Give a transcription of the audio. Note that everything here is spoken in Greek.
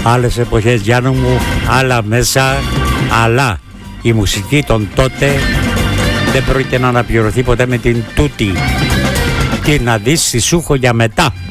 Άλλες εποχές, Γιάννου μου, άλλα μέσα, αλλά η μουσική των τότε δεν πρόκειται να αναπληρωθεί ποτέ με την τούτη. Και να δεις τη Σούχο για μετά.